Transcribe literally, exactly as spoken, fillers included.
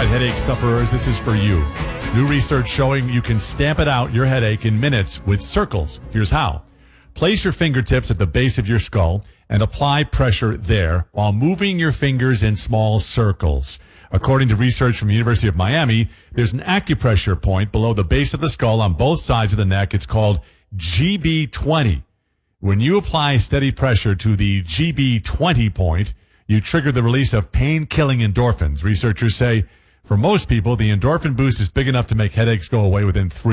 right, headache sufferers, this is for you. New research showing you can stamp it out, your headache, in minutes with Circles. Here's how. Place your fingertips at the base of your skull and apply pressure there while moving your fingers in small circles. According to research from the University of Miami, there's an acupressure point below the base of the skull on both sides of the neck. It's called G B twenty. When you apply steady pressure to the G B twenty point, you trigger the release of pain-killing endorphins. Researchers say for most people, the endorphin boost is big enough to make headaches go away within three